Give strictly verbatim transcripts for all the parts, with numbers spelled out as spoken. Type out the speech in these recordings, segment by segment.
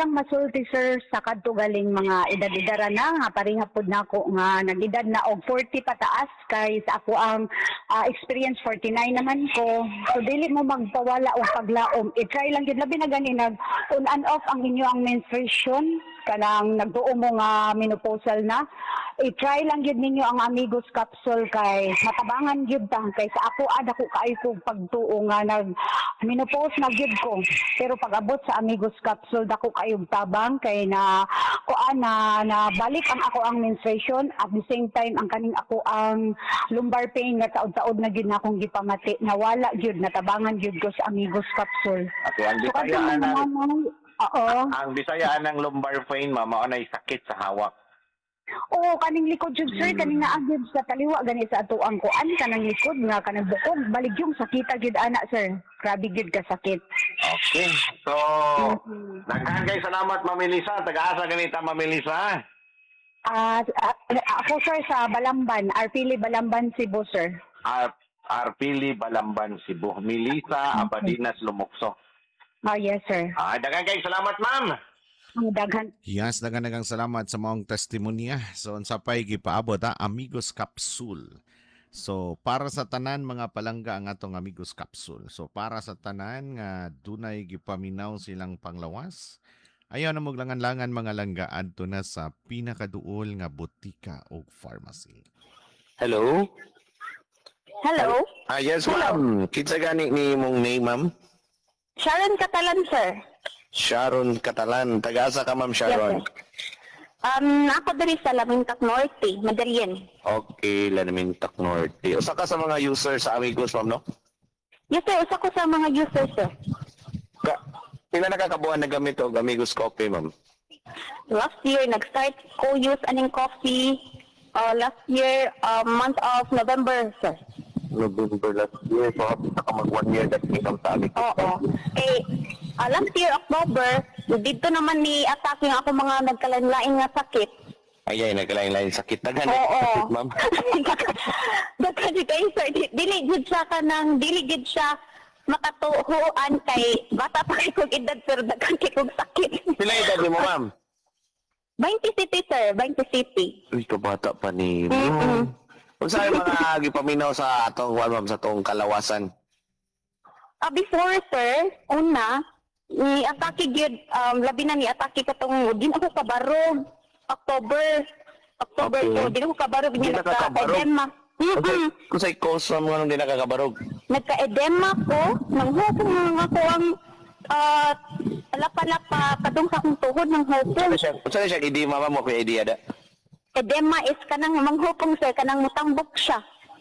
lang masulti sir sa kadto galing mga edad-edara na nga pareha pud nako nga nagedad na og forty pataas kay sa ako ang ah, experience forty-nine naman ko. So dili mo magpawala og paglaom. I-try lang gid labi na gani nag on and off ang inyo ang menstruation kanang nagduo mo nga menopausal na. I-try lang gid ninyo ang Amigos capsule kay matabangan gyud ta kay sa ako ad ako kaayo kog pagtuo nga nag menopause na gyud ko. Pero pag abot sa Amigos capsule dako kayong tabang kay na kuan na, na balik ang ako ang menstruation at the same time ang kaning ako ang lumbar pain nga taod-taod na gyud na akong gipamati nawala gyud natabangan gyud ko sa Amigos capsule. Okay, ang So kadto bisayaan ng naman oo. ang bisayaan ng lumbar pain ma'am mao nay sakit sa hawak. Oo, kaning likod jud sir, kaning naagid sa taliwa gani sa ato ang kuan kanang likod nga kanang bukog baligyong sakita gyud ana sir. Grabe gyud ka sakit. Okay. So, Mhm. daghan kay salamat Ma'am Melissa. Taga-asa ganita Ma'am Melissa. Ah, ah, ako sir sa Balamban, Arpili Balamban Cebu sir. Ar Arpili Balamban Cebu. Melissa Abadinas Lumokso. Oh yes sir. Ah, daghan kay salamat ma'am. Ang daghan. Yes, dagang salamat sa maong testimonya. So, sa pay gipaabot ha, Amigos Capsule. So, para sa tanan mga palangga ang atong Amigos Capsule. So, para sa tanan nga dunay gipaminaw silang panglawas, ayaw na maglangan-langan mga langga adto na sa pinakaduol nga botika o pharmacy. Hello? Hello? Ah, yes, ma'am. Kitsa gani ni mong name, ma'am? Sharon Catalan, sir. Sharon Catalan. Taga-asa ka, ma'am Sharon? Yes, sir. Um, ako diri sa Lamintac Norte, Madarien. Okay, Lamintac Norte. Usa ka sa mga user sa Amigos, ma'am, no? Yes, sir. Usa ko sa mga users, sir. Ka pila na kakabuhan na gamit og Amigos Coffee, ma'am? Last year, nag-start ko use aning coffee. Uh, last year, uh, month of November, sir. November last year. So, hapit na ka mag one year that income sa Amigos Oo. Coffee. Eh, uh, last year, October, dito naman ni atake nga ako mga nagkalain-lain nga sakit. Ay, ay, nagkalain-lain sakit. Daghan Oo. na sakit, ma'am. Daghan kayo, sir. Di- Dili gid siya ka ng, dili gid siya makatuhuan kay bata pa kay kong edad, sir. Daghan kay kong sakit. Pila edad mo, ma'am? twenty city, sir. twenty city. Uy, kabata pa ni Mm-mm. Kung saan yung mga gipaminaw sa atong, well, ma'am, sa atong kalawasan? Ah, before, sir, una, ni atake gyud um, labi na ni atake katong din ako kabarog October October Okay. so din ako kabarog Di niya na ka kabarog? nagka-edema. Mm-mm. Kung sa'y cause mo nung di nakakabarog? Nagka-edema ko nang hupong ako ang uh, lapa-lapa kadung sa akong tuhod ng hupong. Ano siya? Kung saan siya idea, mama mo kung idea da? Edema is kanang manghupong, sir, kanang mutambok siya.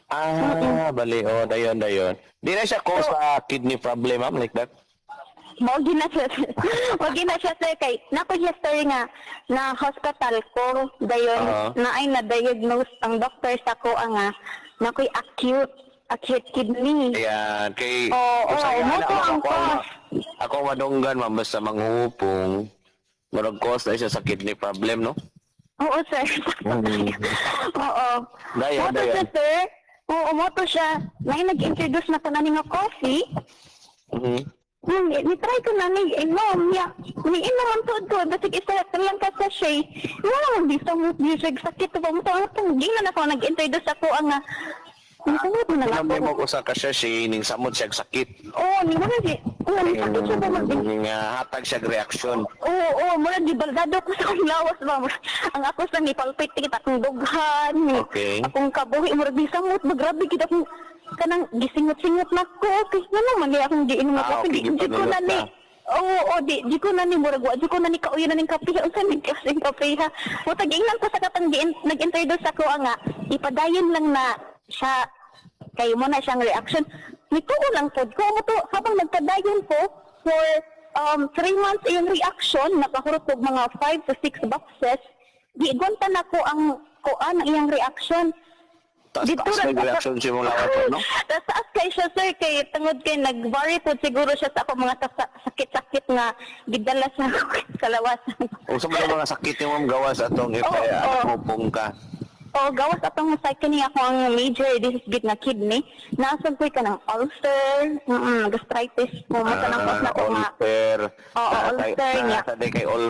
Ah, bali. Oh, dayon, dayon. Di na siya cause So- sa kidney problem, ma'am, like that? Mao gina siya. Mao gina siya, sir, kay nako siya, sir, nga na hospital ko dayon Oo. na ay na diagnose ang doctor sa ko nga nakoy acute acute kidney. Ayan, kay... Oo, kung saan oo, yan, mo ako, to ang ako, cause. ako madunggan, ma'am, basta manghupong. Marag cause na siya sa kidney problem, no? Oo, sir. Mm. Oo. Dayon, Mo to dayon. siya, sir. Oo, mo to siya. May nag-introduce na tanan nga coffee. Mhm. Hmm, ni-try ko na ni inom niya. Ni inom ang tuod ko. Basta isa lang ka sa siya. Wala mo bisa mo bisig sakit pa mo. Itong di na ako nag-introduce ako ang nga. Nagsamot mo na lang Sinabi mo ako. ko sa kasya siya, ning samot siya sakit. Oo, ni mo na si. Oo, ni sakit siya ba mag Nga hatag siya reaksyon. Oo, oo, mura di baldado ko sa akong lawas ba. Ang ako sa ni palpit kita akong dughan. ni Okay. Akong kabuhi, mura bisa mo. Magrabe kita akong kanang gisingot-singot na ko. Okay, ano man di akong giinom na Ah, ko. okay, Di di ko gipanulot na ni. ka. Oo, oo, di, di ko na ni murag wa. Di ko na ni kauyo na ning kape. Unsa ni kasing kape ha. Mo tagingnan ko sa katang gi- nag-introduce ako nga ipadayon lang na siya kay mo na siyang reaction. Nituo lang pod ko mo to habang nagpadayon ko for um three months yung reaction nakahurot og mga five to six boxes. Di gonta na ko ang kuan ang iyang reaction. Taas Dito taas ra- nag-reaction siya mong lawat, no? Tapos taas kay siya, sir, kay tungod kay nag-worry po siguro siya sa ako mga tas- sakit-sakit nga gidala sa kalawasan. Kung sa mga mga sakit yung ma'am gawas atong if Oo, ay oo. hupong ka. O gawas atong cycling ako ang major disease na kidney. Nasag ko ka ng ulcer, mm, gastritis, mo matanang Ah, na ko nga. ulcer. Oo, Sa- ulcer sa- niya. Sa day kay